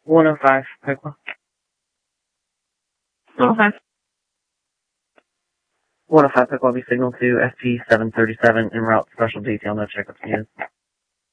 105, Pickle. Okay. 105 Pickle will be signaled to SP 737 en route special detail, no checkups needed.